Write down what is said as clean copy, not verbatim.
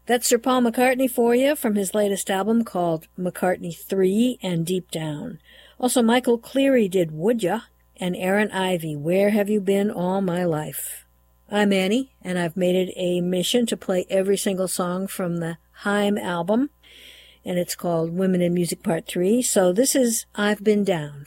That's Sir Paul McCartney for you from his latest album called McCartney 3 and Deep Down. Also, Michael Cleary did Would Ya? And Aaron Ivey, Where Have You Been All My Life? I'm Annie, and I've made it a mission to play every single song from the Haim album, and it's called Women in Music Part 3. So this is I've Been Down